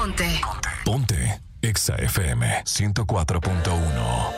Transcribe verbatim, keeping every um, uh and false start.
Ponte. Ponte. Exa F M ciento cuatro punto uno.